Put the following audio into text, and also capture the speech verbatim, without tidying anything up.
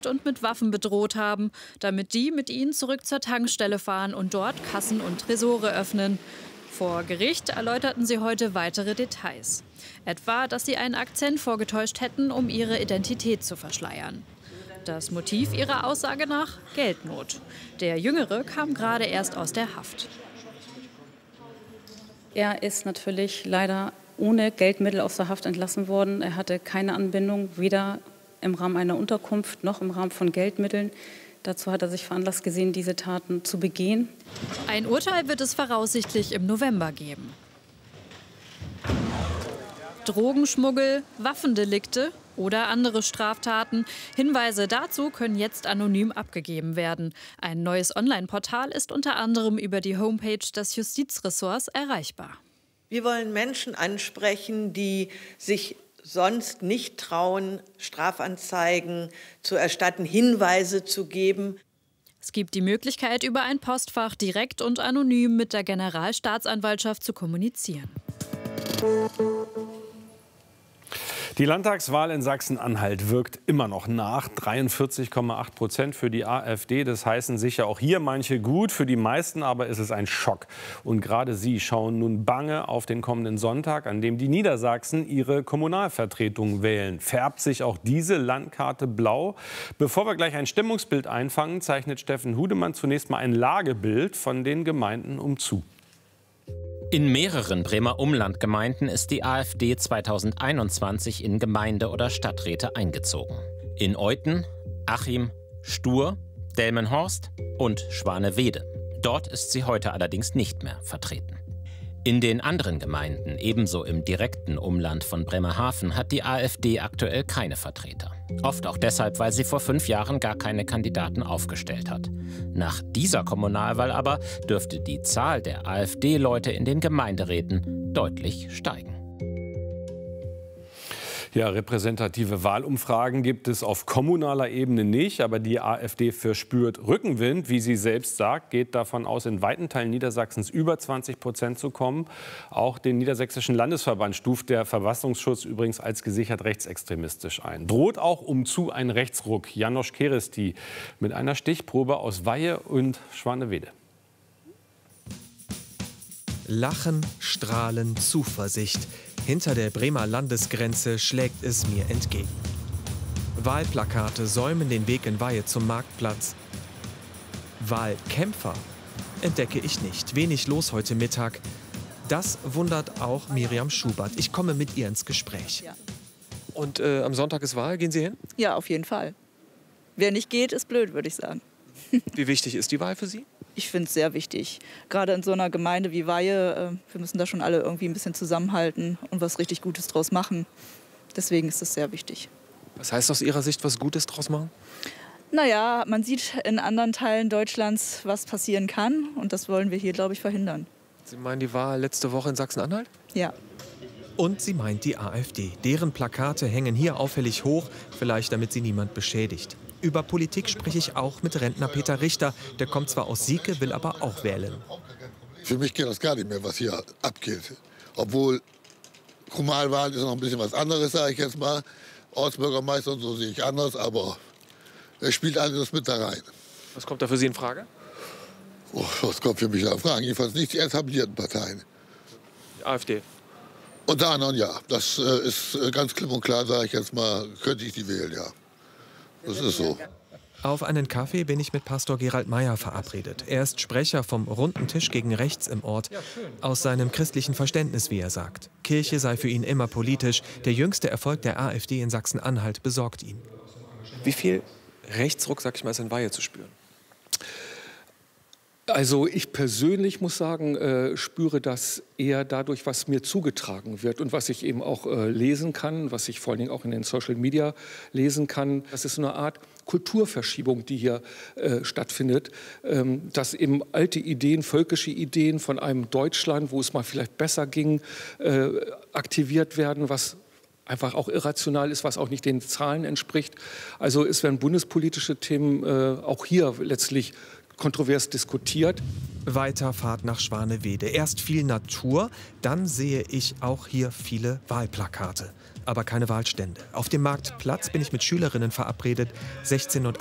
und mit Waffen bedroht haben, damit die mit ihnen zurück zur Tankstelle fahren und dort Kassen und Tresore öffnen. Vor Gericht erläuterten sie heute weitere Details. Etwa, dass sie einen Akzent vorgetäuscht hätten, um ihre Identität zu verschleiern. Das Motiv ihrer Aussage nach: Geldnot. Der Jüngere kam gerade erst aus der Haft. Er ist natürlich leider ohne Geldmittel aus der Haft entlassen worden. Er hatte keine Anbindung, weder im Rahmen einer Unterkunft noch im Rahmen von Geldmitteln. Dazu hat er sich veranlasst gesehen, diese Taten zu begehen. Ein Urteil wird es voraussichtlich im November geben. Drogenschmuggel, Waffendelikte oder andere Straftaten. Hinweise dazu können jetzt anonym abgegeben werden. Ein neues Online-Portal ist unter anderem über die Homepage des Justizressorts erreichbar. Wir wollen Menschen ansprechen, die sich sonst nicht trauen, Strafanzeigen zu erstatten, Hinweise zu geben. Es gibt die Möglichkeit, über ein Postfach direkt und anonym mit der Generalstaatsanwaltschaft zu kommunizieren. Die Landtagswahl in Sachsen-Anhalt wirkt immer noch nach. dreiundvierzig Komma acht Prozent für die AfD. Das heißen sicher auch hier manche gut. Für die meisten aber ist es ein Schock. Und gerade sie schauen nun bange auf den kommenden Sonntag, an dem die Niedersachsen ihre Kommunalvertretung wählen. Färbt sich auch diese Landkarte blau? Bevor wir gleich ein Stimmungsbild einfangen, zeichnet Steffen Hudemann zunächst mal ein Lagebild von den Gemeinden umzu. In mehreren Bremer Umlandgemeinden ist die AfD zweitausendeinundzwanzig in Gemeinde- oder Stadträte eingezogen. In Euthen, Achim, Stur, Delmenhorst und Schwanewede. Dort ist sie heute allerdings nicht mehr vertreten. In den anderen Gemeinden, ebenso im direkten Umland von Bremerhaven, hat die AfD aktuell keine Vertreter. Oft auch deshalb, weil sie vor fünf Jahren gar keine Kandidaten aufgestellt hat. Nach dieser Kommunalwahl aber dürfte die Zahl der AfD-Leute in den Gemeinderäten deutlich steigen. Ja, repräsentative Wahlumfragen gibt es auf kommunaler Ebene nicht. Aber die AfD verspürt Rückenwind. Wie sie selbst sagt, geht davon aus, in weiten Teilen Niedersachsens über zwanzig Prozent zu kommen. Auch den Niedersächsischen Landesverband stuft der Verfassungsschutz übrigens als gesichert rechtsextremistisch ein. Droht auch umzu ein Rechtsruck. Janosch Keresti mit einer Stichprobe aus Weihe und Schwanewede. Lachen, Strahlen, Zuversicht. Hinter der Bremer Landesgrenze schlägt es mir entgegen. Wahlplakate säumen den Weg in Weihe zum Marktplatz. Wahlkämpfer entdecke ich nicht. Wenig los heute Mittag. Das wundert auch Miriam Schubert. Ich komme mit ihr ins Gespräch. Ja. Und äh, am Sonntag ist Wahl. Gehen Sie hin? Ja, auf jeden Fall. Wer nicht geht, ist blöd, würde ich sagen. Wie wichtig ist die Wahl für Sie? Ich finde es sehr wichtig. Gerade in so einer Gemeinde wie Weihe, äh, wir müssen da schon alle irgendwie ein bisschen zusammenhalten und was richtig Gutes draus machen. Deswegen ist es sehr wichtig. Was heißt aus Ihrer Sicht was Gutes draus machen? Naja, man sieht in anderen Teilen Deutschlands, was passieren kann. Und das wollen wir hier, glaube ich, verhindern. Sie meinen die Wahl letzte Woche in Sachsen-Anhalt? Ja. Und sie meint die AfD. Deren Plakate hängen hier auffällig hoch, vielleicht damit sie niemand beschädigt. Über Politik spreche ich auch mit Rentner Peter Richter. Der kommt zwar aus Sieke, will aber auch wählen. Für mich geht das gar nicht mehr, was hier abgeht. Obwohl Kommunalwahlen ist noch ein bisschen was anderes, sage ich jetzt mal. Ortsbürgermeister und so sehe ich anders, aber es spielt alles mit da rein. Was kommt da für Sie in Frage? Oh, was kommt für mich da in Frage? Jedenfalls nicht die etablierten Parteien. Die AfD. Unter anderem ja. Das äh, ist äh, ganz klipp und klar, sage ich jetzt mal, könnte ich die wählen, ja. Das ist so. Auf einen Kaffee bin ich mit Pastor Gerald Meyer verabredet. Er ist Sprecher vom Runden Tisch gegen Rechts im Ort. Aus seinem christlichen Verständnis, wie er sagt. Kirche sei für ihn immer politisch. Der jüngste Erfolg der AfD in Sachsen-Anhalt besorgt ihn. Wie viel Rechtsruck, sag ich mal, ist in Weihe zu spüren? Also ich persönlich muss sagen, äh, spüre das eher dadurch, was mir zugetragen wird und was ich eben auch äh, lesen kann, was ich vor allen Dingen auch in den Social Media lesen kann. Das ist so eine Art Kulturverschiebung, die hier äh, stattfindet, ähm, dass eben alte Ideen, völkische Ideen von einem Deutschland, wo es mal vielleicht besser ging, äh, aktiviert werden, was einfach auch irrational ist, was auch nicht den Zahlen entspricht. Also es werden bundespolitische Themen äh, auch hier letztlich kontrovers diskutiert. Weiterfahrt nach Schwanewede. Erst viel Natur, dann sehe ich auch hier viele Wahlplakate. Aber keine Wahlstände. Auf dem Marktplatz bin ich mit Schülerinnen verabredet. sechzehn und